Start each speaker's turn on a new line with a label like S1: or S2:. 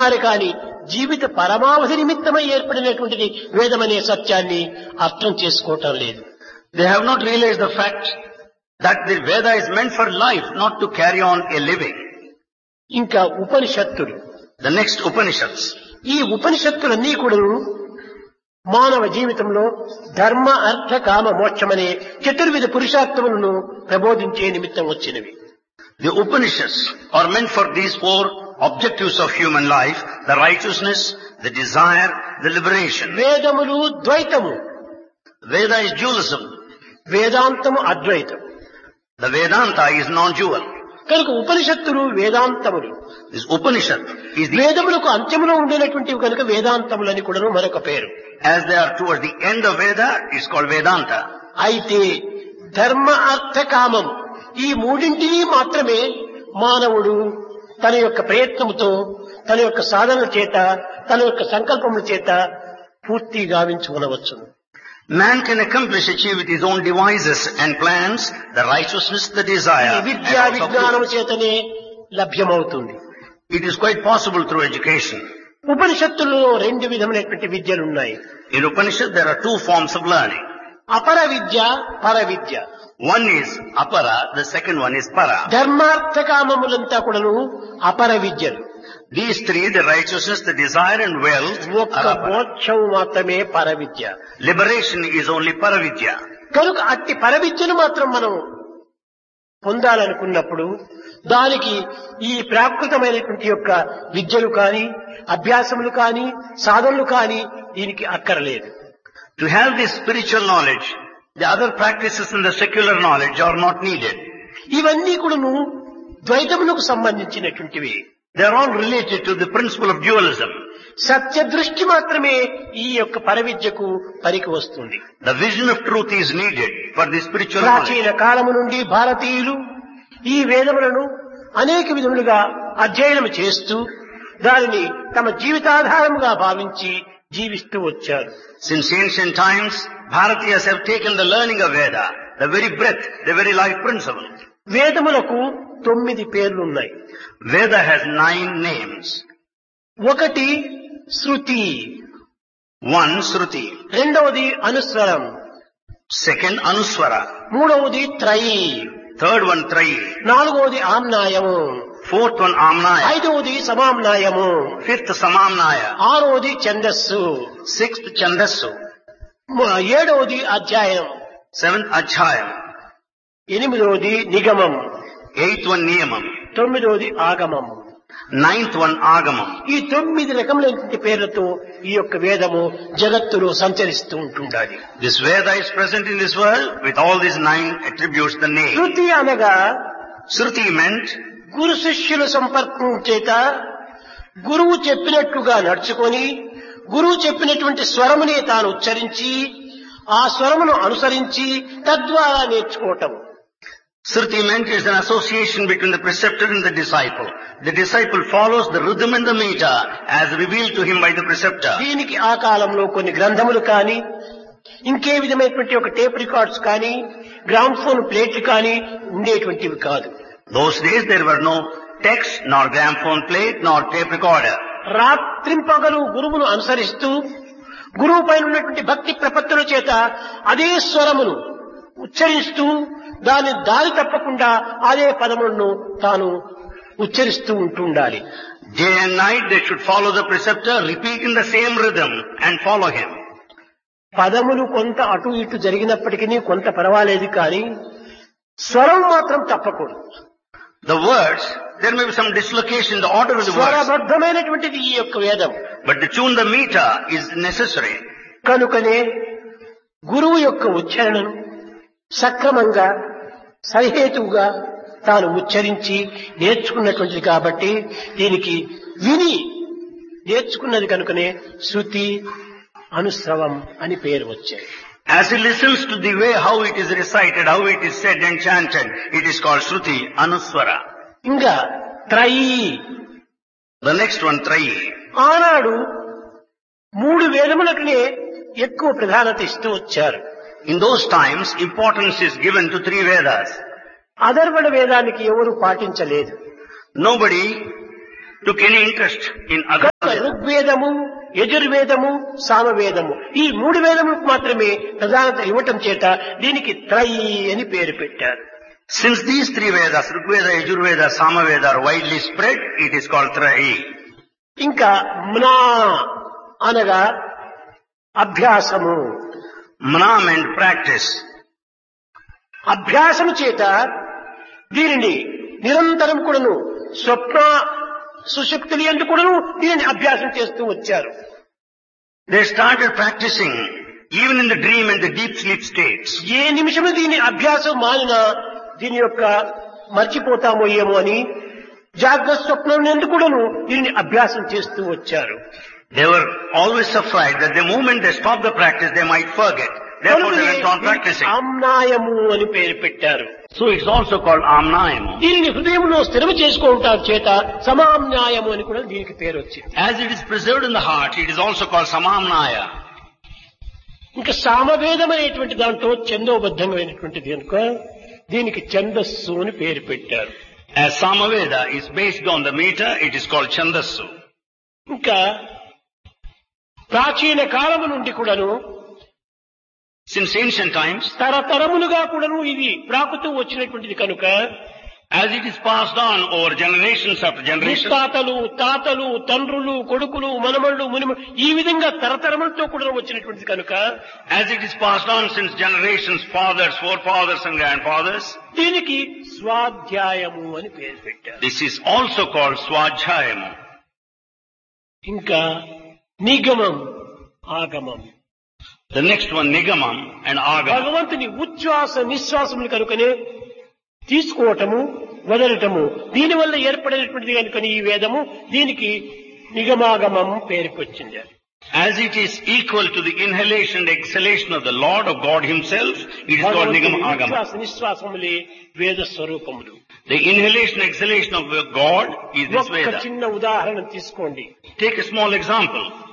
S1: కానీ జీవిత పరమావధి నిమిత్తమై ఏర్పడినటువంటిది వేదమనే సత్యాన్ని అర్థం చేసుకోవటం లేదు.
S2: They have not realized the fact that the Veda is meant for life, not to carry on a living.
S1: ఇంకా ఉపనిషత్తులు,
S2: The next Upanishads.
S1: ఈ ఉపనిషత్తులన్నీ కూడా మానవ జీవితంలో ధర్మ అర్థ కామ మోక్షమనే చతుర్విధ పురుషార్థములను ప్రబోధించే నిమిత్తం వచ్చినవి.
S2: The Upanishads are meant for these four objectives of human life: the righteousness, the desire, the liberation.
S1: వేదములు ద్వైతము,
S2: Veda is dualism.
S1: వేదాంతము అద్వైతం.
S2: The Vedanta is non-dual.
S1: కనుక ఉపనిషత్తులు వేదాంతములు.
S2: This Upanishad is the,
S1: వేదములకు అంత్యములో ఉండేటువంటివి కనుక వేదాంతములని కూడా మరొక పేరు.
S2: as they are towards the end of Veda, it's called Vedanta.
S1: అయితే ధర్మ అర్థ కామం ఈ మూడింటిని మాత్రమే మానవుడు తన యొక్క ప్రయత్నముతో, తన యొక్క సాధనల చేత, తన యొక్క సంకల్పముల చేత పూర్తి గావించుకొనవచ్చును.
S2: Man can achieve with his own devices and plans the righteousness, the desire.
S1: ఈ విద్యా
S2: and also
S1: విజ్ఞానము చేతనే లభ్యమవుతుంది.
S2: it is quite possible through education.
S1: ఉపనిషత్తుల్లో రెండు విధమైనటువంటి విద్యలు ఉన్నాయి.
S2: In Upanishad there are two forms of learning.
S1: అపర విద్య, పర విద్య.
S2: One is apara, the second one is para.
S1: ధర్మార్థ కామములంతా కూడాను అపర విద్యలు.
S2: These three, the righteousness, the desire and wealth,
S1: ఒక్క
S2: are apara.
S1: మోక్షం మాత్రమే పర విద్య.
S2: Liberation is only paravidya.
S1: కనుక అట్టి పర విద్యను మాత్రం మనం పొందాలనుకున్నప్పుడు దానికి ఈ ప్రాకృతమైనటువంటి యొక్క విద్యలు కానీ, అభ్యాసములు కానీ, సాధనలు కానీ దీనికి అక్కరలేదు.
S2: To have this spiritual knowledge, the other practices in the secular knowledge are not needed.
S1: ఇవన్నీ కూడాను ద్వైతములకు సంబంధించినటువంటివి.
S2: They are all related to the principle of dualism.
S1: సత్య దృష్టి మాత్రమే ఈ యొక్క పరవిద్యకు పనికి వస్తుంది.
S2: The vision of truth is needed for the spiritual knowledge.
S1: ప్రాచీన కాలము నుండి భారతీయులు ఈ వేదములను అనేక విధములుగా అధ్యయనం చేస్తూ దానిని తమ జీవితాధారముగా భావించి జీవిస్తూ వచ్చారు.
S2: Since ancient times, Bharatiyas have taken the learning of Veda, the very breath, the very life principle.
S1: వేదములకు 9 పేర్లున్నాయి.
S2: Veda has 9 names.
S1: ఒకటి శృతి,
S2: One, Shruti.
S1: రెండవది అనుస్వరం,
S2: Second, Anuswara.
S1: మూడవది త్రయి,
S2: Third one, Trayi.
S1: నాలుగవది ఆమ్నాయము,
S2: Fourth one, Amnaya.
S1: ఐదవది సమామ్నాయము,
S2: Fifth, Samamnaya.
S1: ఆరవది ఛందస్సు,
S2: Sixth, Chandasu.
S1: ఏడవది అధ్యాయం,
S2: Seventh, Ajhayam.
S1: ఎనిమిదవది నిగమం,
S2: Eighth one, Niyamam.
S1: తొమ్మిదవది ఆగమం.
S2: Ninth one, Agamam.
S1: ఈ 9 రకములైనటువంటి పేర్లతో ఈ యొక్క వేదము జగత్తులో సంచరిస్తూ ఉంటుండాలి.
S2: This Veda is present in this world with all these 9 attributes, the name.
S1: శృతి అనగా
S2: Shruti meant
S1: గురు శిష్యుల సంపర్కం చేత గురువు చెప్పినట్లుగా నడుచుకొని గురువు చెప్పినటువంటి స్వరమునే తాను ఉచ్చరించి ఆ స్వరమును అనుసరించి తద్వారా నేర్చుకోవటం.
S2: Shruti meant is an association between the preceptor and the disciple. The disciple follows the rhythm and the meter as revealed to him by the preceptor.
S1: దీనికి ఆ కాలంలో కొన్ని గ్రంథములు కానీ ఇంకే విధమైనటువంటి ఒక టేప్ రికార్డ్స్ కానీ గ్రామ్ఫోన్ ప్లేట్లు కానీ ఉండేటువంటివి కాదు.
S2: Those days there were no text, nor gramophone plate, nor tape recorder.
S1: రాత్రింపగలు గురువును అనుసరిస్తూ గురువు పైన ఉన్నటువంటి భక్తి ప్రపత్తుల చేత అదే స్వరమును ఉచ్చరిస్తూ దాని దారి తప్పకుండా అదే పదములను తాను ఉచ్చరిస్తూ ఉంటుండాలి.
S2: Day and night they should follow the preceptor, repeating the same rhythm and follow him.
S1: పదములు కొంత అటు ఇటు జరిగినప్పటికీ కొంత పర్వాలేదు కానీ స్వరం మాత్రం తప్పకూడదు.
S2: The words, there may be some dislocation in the order of the words,
S1: స్వరబద్ధమైనటువంటిది ఈ యొక్క వేదం.
S2: but to tune the meter is necessary.
S1: కనుకనే గురువు యొక్క ఉచ్చారణను సక్రమంగా సరిహేతువుగా తాను ఉచ్చరించి నేర్చుకున్నటువంటిది కాబట్టి దీనికి విని నేర్చుకున్నది కనుకనే శృతి అనుస్రవం అని పేరు వచ్చాయి.
S2: As he listens to the way how it is recited, how it is said and chanted, it is called Shruti, Anuswara.
S1: ఇంకా త్రయీ,
S2: The next one, Trayi.
S1: ఆనాడు 3 వేదములకునే ఎక్కువ ప్రాధాన్యత ఇస్తూ వచ్చారు.
S2: In those times, importance is given to 3 Vedas.
S1: అధర్వణ వేదానికి ఎవరు పాటించలేదు.
S2: Nobody took any interest in other Vedas.
S1: ఋగ్వేదము, యజుర్వేదము, సామవేదము ఈ మూడు వేదములకు మాత్రమే ప్రధానత ఇవ్వటం చేత దీనికి త్రై అని పేరు పెట్టారు.
S2: Since these three Vedas, Rigveda, Yajurveda, Samaveda are widely spread, it is called Trahi.
S1: ఇంకా మ్నా అనగా అభ్యాసము.
S2: Mna meant practice.
S1: అభ్యాసము చేత దీనిని నిరంతరం కూడాను స్వప్న సుషుప్తులు అంటూ కూడాను దీనిని అభ్యాసం చేస్తూ వచ్చారు.
S2: They started practicing even in the dream and the deep sleep states.
S1: ఏ నిమిషము దీని అభ్యాసం మానినా దీని యొక్క మర్చిపోతామో ఏమో అని జాగ్రత్త స్వప్నం ఎందుకు కూడాను దీనిని అభ్యాసం చేస్తూ వచ్చారు.
S2: They were always afraid that the moment they stop the practice, they might forget. Therefore, they went on practicing.
S1: ఆమ్నాయము అని పేరు పెట్టారు.
S2: So it's also called Amnayam.
S1: దీనిని హృదయంలో స్థిరం చేసుకోవటం చేత సమామ్నాయము అని కూడా దీనికి పేరు వచ్చింది.
S2: As it is preserved in the heart, it is also called Samamnaya.
S1: ఇంకా సామవేదం అనేటువంటి దాంట్లో ఛందోబద్ధమైనటువంటిది కనుక దీనికి ఛందస్సు అని పేరు పెట్టారు.
S2: As Samaveda is based on the meter, it is called Chandassu.
S1: ఇంకా ప్రాచీన కాలము నుండి కూడాను
S2: Since ancient times,
S1: తరతరములుగా కూడాను ఇది ప్రాకుతూ వచ్చినటువంటిది కనుక
S2: as it is passed on over generations after generations,
S1: ముత్తాతలు, తాతలు, తండ్రులు, కొడుకులు, మనమళ్ళు, మునిమళ్ళు ఈ విధంగా తరతరములతో కూడా వచ్చినటువంటిది కనుక
S2: as it is passed on since generations, fathers, forefathers and grandfathers,
S1: దీనికి స్వాధ్యాయము అని పేరు పెట్టారు.
S2: this is also called Swadhyayam.
S1: ఇంకా నిగమం, ఆగమం.
S2: The next one, Nigamam and Agama.
S1: భగవంతుని ఉచ్ఛ్వాస నిశ్వాసములు కనుకనే తీసుకోవటము, వదలటము దీనివల్ల ఏర్పడినటువంటిది కనుక ఈ వేదము దీనికి నిగమాగమం పేరుకు వచ్చింది.
S2: As it is equal to the inhalation and exhalation of the Lord of God Himself, it is called Nigama Agama.
S1: ఉచ్ఛ్వాస నిశ్వాసములే వేద స్వరూపములు.
S2: The inhalation and exhalation of God is this
S1: ఒక్క
S2: Veda.
S1: చిన్న ఉదాహరణ తీసుకోండి.
S2: Take a small example.